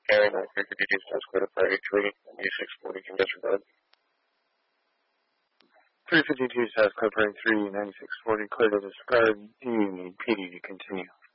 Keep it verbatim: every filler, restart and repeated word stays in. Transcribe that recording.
Carry nine three fifty-two, status code of five eight two eight, ninety-six forty, can disregard. three fifty-two, status code for three ninety-six forty, clear to disregard. You need P D to continue.